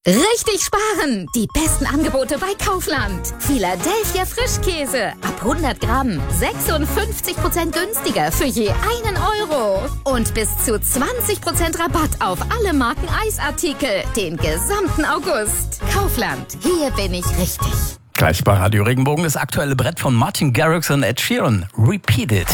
Richtig sparen! Die besten Angebote bei Kaufland. Philadelphia Frischkäse. Ab 100 Gramm. 56% günstiger für je 1 Euro. Und bis zu 20% Rabatt auf alle Marken Eisartikel. Den gesamten August. Kaufland. Hier bin ich richtig. Gleich bei Radio Regenbogen das aktuelle Brett von Martin Garrix und Ed Sheeran. Repeat It.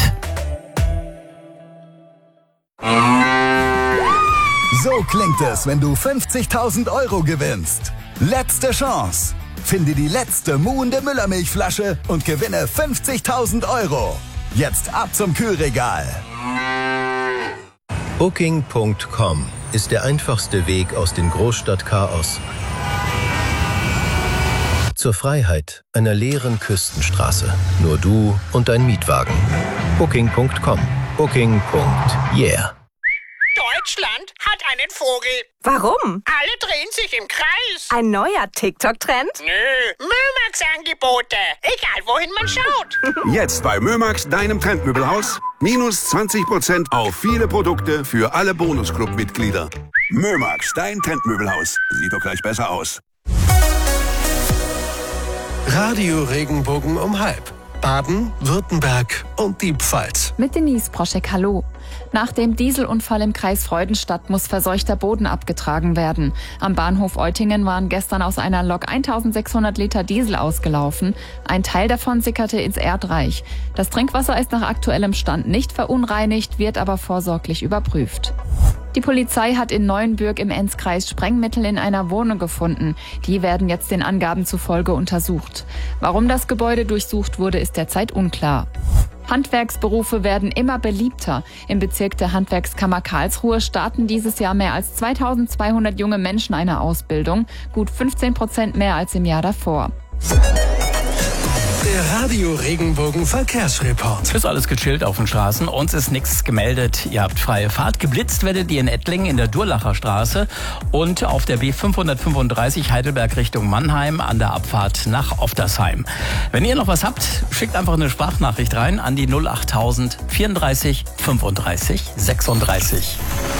So klingt es, wenn du 50.000 Euro gewinnst. Letzte Chance. Finde die letzte muhende Müllermilchflasche und gewinne 50.000 Euro. Jetzt ab zum Kühlregal. Booking.com ist der einfachste Weg aus dem Großstadtchaos zur Freiheit einer leeren Küstenstraße. Nur du und dein Mietwagen. Booking.com. Booking.yeah. Deutschland hat einen Vogel. Warum? Alle drehen sich im Kreis. Ein neuer TikTok-Trend? Nö, Mömax-Angebote. Egal, wohin man schaut. Jetzt bei Mömax, deinem Trendmöbelhaus. Minus 20% auf viele Produkte für alle Bonusclub-Mitglieder. Mömax, dein Trendmöbelhaus. Sieht doch gleich besser aus. Radio Regenbogen um 12:30. Baden, Württemberg und die Pfalz. Mit Denise Proschek, hallo. Nach dem Dieselunfall im Kreis Freudenstadt muss verseuchter Boden abgetragen werden. Am Bahnhof Eutingen waren gestern aus einer Lok 1600 Liter Diesel ausgelaufen. Ein Teil davon sickerte ins Erdreich. Das Trinkwasser ist nach aktuellem Stand nicht verunreinigt, wird aber vorsorglich überprüft. Die Polizei hat in Neuenbürg im Enzkreis Sprengmittel in einer Wohnung gefunden. Die werden jetzt den Angaben zufolge untersucht. Warum das Gebäude durchsucht wurde, ist derzeit unklar. Handwerksberufe werden immer beliebter. Im Bezirk der Handwerkskammer Karlsruhe starten dieses Jahr mehr als 2200 junge Menschen eine Ausbildung, gut 15% mehr als im Jahr davor. Der Radio Regenbogen Verkehrsreport. Ist alles gechillt auf den Straßen. Uns ist nichts gemeldet. Ihr habt freie Fahrt. Geblitzt werdet ihr in Ettlingen in der Durlacher Straße und auf der B535 Heidelberg Richtung Mannheim an der Abfahrt nach Oftersheim. Wenn ihr noch was habt, schickt einfach eine Sprachnachricht rein an die 08000 34 35 36.